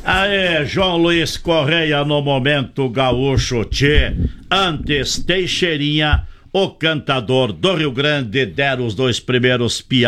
Aê, João Luiz Correia no Momento Gaúcho, tchê. Antes, Teixeirinha, o cantador do Rio Grande, deram os 2 primeiros piadas.